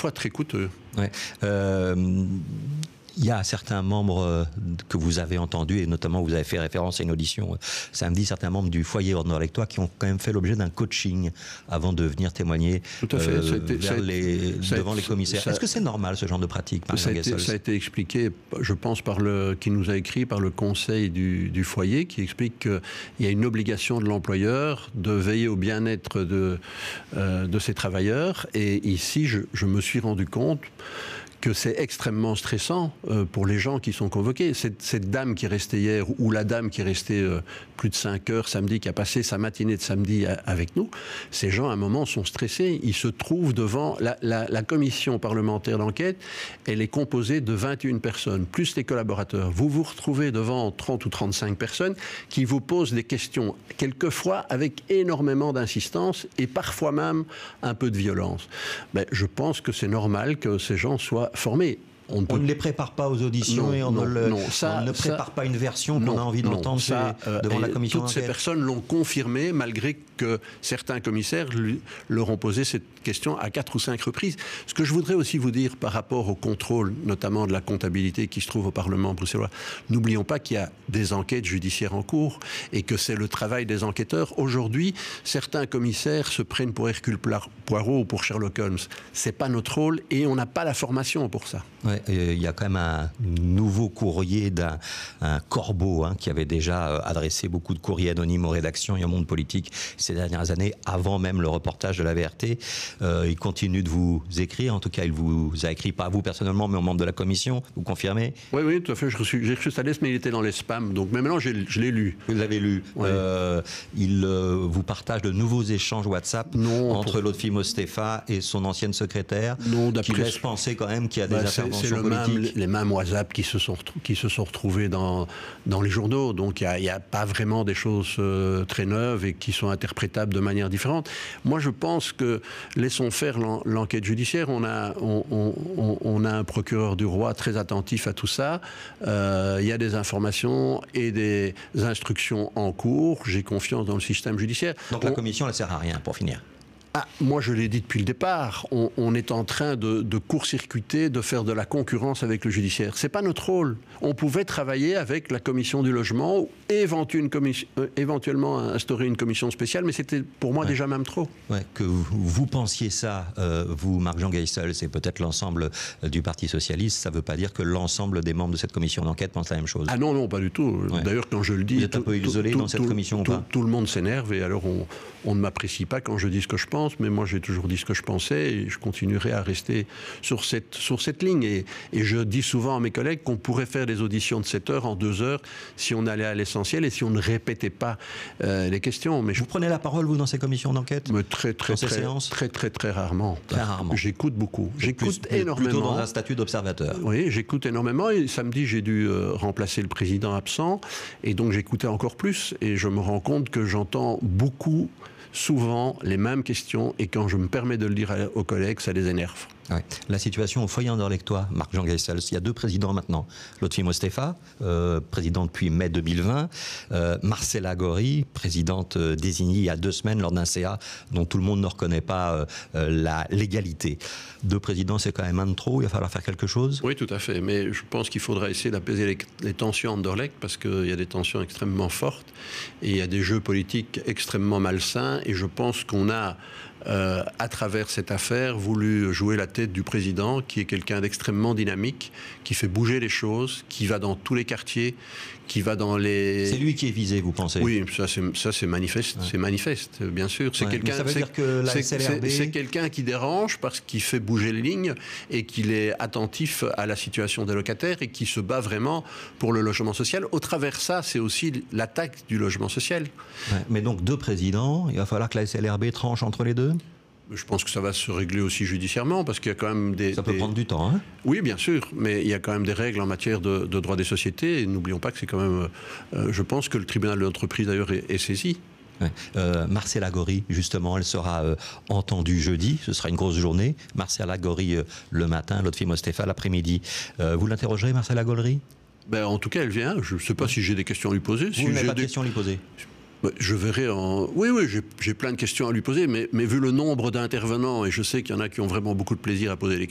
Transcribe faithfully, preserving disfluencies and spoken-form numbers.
parfois très coûteux. Ouais. Euh, Il y a certains membres que vous avez entendus, et notamment vous avez fait référence à une audition samedi, certains membres du foyer Ordre-Lectois qui ont quand même fait l'objet d'un coaching avant de venir témoigner Tout à fait. euh, ça a été, vers les, ça a, devant les commissaires. Est-ce que c'est normal ce genre de pratique, ça a, été, ça a été expliqué, je pense, par le, qui nous a écrit par le conseil du, du foyer, qui explique qu'il y a une obligation de l'employeur de veiller au bien-être de, euh, de ses travailleurs. Et ici, je, je me suis rendu compte que c'est extrêmement stressant euh, pour les gens qui sont convoqués. Cette, cette dame qui est restée hier, ou la dame qui est restée euh, plus de cinq heures samedi, qui a passé sa matinée de samedi à, avec nous, ces gens, à un moment, sont stressés. Ils se trouvent devant... La, la, la commission parlementaire d'enquête, elle est composée de vingt et une personnes, plus les collaborateurs. Vous vous retrouvez devant trente ou trente-cinq personnes qui vous posent des questions, quelquefois avec énormément d'insistance et parfois même un peu de violence. Ben, je pense que c'est normal que ces gens soient formés. On ne, peut... on ne les prépare pas aux auditions non, et on, non, ne, le... non, ça, on ne prépare ça, pas une version qu'on a envie d'entendre ça, euh, devant la commission toutes d'enquête. Ces personnes l'ont confirmé, malgré que certains commissaires lui, leur ont posé cette question à quatre ou cinq reprises. Ce que je voudrais aussi vous dire par rapport au contrôle, notamment de la comptabilité qui se trouve au Parlement bruxellois, n'oublions pas qu'il y a des enquêtes judiciaires en cours et que c'est le travail des enquêteurs. Aujourd'hui, certains commissaires se prennent pour Hercule Poirot ou pour Sherlock Holmes. C'est pas notre rôle et on n'a pas la formation pour ça. Ouais, il y a quand même un nouveau courrier d'un un Corbeau hein, qui avait déjà euh, adressé beaucoup de courriers anonymes aux rédactions et au monde politique ces dernières années, avant même le reportage de la V R T. Euh, il continue de vous écrire, en tout cas il vous a écrit, pas à vous personnellement, mais aux membres de la commission, vous confirmez? Oui, oui, tout à fait, j'ai reçu, j'ai reçu sa lettre, mais il était dans les spams, donc mais maintenant je l'ai lu. Vous l'avez lu. Ouais. Euh, il euh, vous partage de nouveaux échanges WhatsApp non, entre pour... Lotfi Mostefa et son ancienne secrétaire, non, qui laisse penser quand même qu'il y a des bah, interventions c'est, c'est le politiques. Même, les mêmes WhatsApp qui se sont, qui se sont retrouvés dans, dans les journaux, donc il n'y a, a pas vraiment des choses euh, très neuves et qui sont interprétables de manière différente. Moi je pense que laissons faire l'en, l'enquête judiciaire, on a, on, on, on a un procureur du roi très attentif à tout ça, euh, il y a des informations et des instructions en cours, j'ai confiance dans le système judiciaire. Donc on... la commission ne sert à rien, pour finir. Ah, moi, je l'ai dit depuis le départ, on, on est en train de, de court-circuiter, de faire de la concurrence avec le judiciaire. C'est pas notre rôle. On pouvait travailler avec la commission du logement, éventuellement, une commission, euh, éventuellement instaurer une commission spéciale, mais c'était pour moi ouais. déjà même trop. Ouais, que vous, vous pensiez ça, euh, vous, Marc-Jean Geissel, c'est peut-être l'ensemble du Parti Socialiste, ça ne veut pas dire que l'ensemble des membres de cette commission d'enquête pensent la même chose. Ah non, non, pas du tout. Ouais. D'ailleurs, quand je le dis... Vous êtes un peu isolé tout, dans cette tout, commission tout, ou pas? Tout le monde s'énerve et alors on, on ne m'apprécie pas quand je dis ce que je pense. Mais moi j'ai toujours dit ce que je pensais et je continuerai à rester sur cette, sur cette ligne. Et, et je dis souvent à mes collègues qu'on pourrait faire des auditions de sept heures en deux heures si on allait à l'essentiel et si on ne répétait pas euh, les questions. Mais vous je... prenez la parole, vous, dans ces commissions d'enquête? Mais très, très, très, très, très, très, très rarement. Très rarement. J'écoute beaucoup. J'écoute plus, énormément. Plutôt dans un statut d'observateur. Oui, j'écoute énormément. Et samedi, j'ai dû euh, remplacer le président absent. Et donc j'écoutais encore plus. Et je me rends compte que j'entends beaucoup... souvent les mêmes questions et quand je me permets de le dire aux collègues, ça les énerve. Ouais. La situation au foyer Anderlecht-Toi, Marc-Jean Geissel, il y a deux présidents maintenant. Lotfi Mostefa, euh, président depuis mai deux mille vingt, euh, Marcella Gori, présidente euh, désignée il y a deux semaines lors d'un C A dont tout le monde ne reconnaît pas euh, euh, la légalité. Deux présidents, c'est quand même un de trop, il va falloir faire quelque chose? Oui, tout à fait, mais je pense qu'il faudra essayer d'apaiser les, les tensions à Anderlecht parce qu'il y a des tensions extrêmement fortes et il y a des jeux politiques extrêmement malsains et je pense qu'on a Euh, à travers cette affaire, voulu jouer la tête du président, qui est quelqu'un d'extrêmement dynamique, qui fait bouger les choses, qui va dans tous les quartiers, qui va dans les... C'est lui qui est visé, vous pensez? Oui, ça c'est, ça, c'est manifeste, ouais. c'est manifeste, bien sûr. C'est, ouais, quelqu'un, ça veut c'est, dire que la c'est, S L R B... c'est, c'est quelqu'un qui dérange parce qu'il fait bouger les lignes et qu'il est attentif à la situation des locataires et qui se bat vraiment pour le logement social. Au travers ça, c'est aussi l'attaque du logement social. Ouais, mais donc deux présidents, il va falloir que la S L R B tranche entre les deux? Je pense que ça va se régler aussi judiciairement parce qu'il y a quand même des... Ça peut des... prendre du temps, hein? Oui, bien sûr, mais il y a quand même des règles en matière de, de droit des sociétés et n'oublions pas que c'est quand même... Euh, je pense que le tribunal de l'entreprise d'ailleurs est, est saisi. Ouais. Euh, Marcella Gori, justement, elle sera euh, entendue jeudi, ce sera une grosse journée. Marcella Gori euh, le matin, Lotfi Mostefa l'après-midi. Euh, vous l'interrogerez, Marcella Gori? Ben, en tout cas, elle vient. Je ne sais pas si j'ai des questions à lui poser. Vous si n'avez j'ai pas de des... questions à lui poser? Je verrai en... Oui, oui, j'ai, j'ai plein de questions à lui poser, mais, mais vu le nombre d'intervenants, et je sais qu'il y en a qui ont vraiment beaucoup de plaisir à poser les questions,